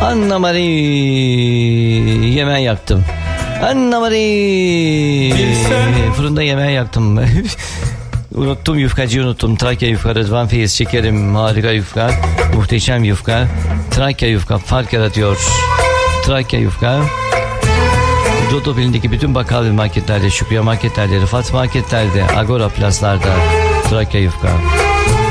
Anna Marie, yemeği yaktım. Anna Marie, fırında yemeği yaktım. Unuttum, yufkacıyı unuttum. Trakya yufka, Rıdvan Feyiz Şekerim, harika yufka, muhteşem yufka. Trakya yufka fark yaratıyor. Trakya yufka. Dodo Pilindeki bütün bakkal ve marketlerde, Şükriye marketlerde, Rıfat marketlerde, Agora Plus'larda Trakya yufka.